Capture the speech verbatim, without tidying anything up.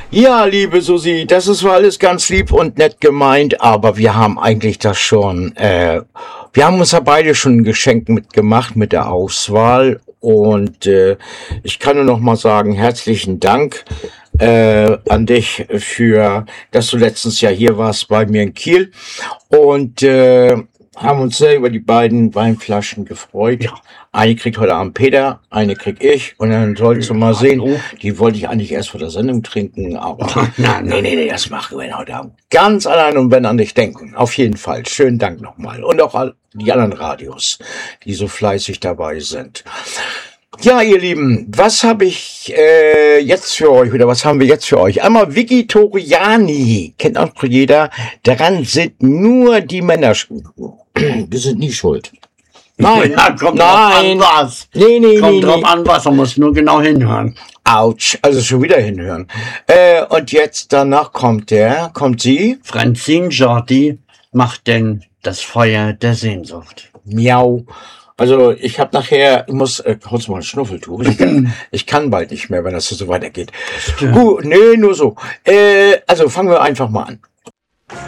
Ja, liebe Susi, das ist zwar alles ganz lieb und nett gemeint, aber wir haben eigentlich das schon, äh, wir haben uns ja beide schon ein Geschenk mitgemacht mit der Auswahl und äh, ich kann nur noch mal sagen, herzlichen Dank äh, an dich für, dass du letztens ja hier warst bei mir in Kiel und äh, haben uns sehr über die beiden Weinflaschen gefreut. Ja. Eine kriegt heute Abend Peter, eine krieg ich und dann sollst du mal sehen, die wollte ich eigentlich erst vor der Sendung trinken, aber Nein, nee, nee, nee, das machen wir heute Abend ganz allein und wenn an dich denken. Auf jeden Fall. Schönen Dank nochmal. Und auch all die anderen Radios, die so fleißig dabei sind. Ja, ihr Lieben, was habe ich äh, jetzt für euch oder was haben wir jetzt für euch? Einmal Vigitoriani, kennt auch jeder. Daran sind nur die Männer schuld. Wir sind nie schuld. Nein, ja, kommt nein. drauf an was. Nee, nee, kommt nee, drauf nee. an was, man muss nur genau hinhören. Autsch, also schon wieder hinhören. Äh, und jetzt danach kommt der, kommt sie. Francine Jordi macht denn das Feuer der Sehnsucht. Miau. Also ich habe nachher, ich muss äh, kurz mal ein Schnuffeltuch. Ich kann, ich kann bald nicht mehr, wenn das so weitergeht. Stimmt. Gut, nee, nur so. Äh, also fangen wir einfach mal an.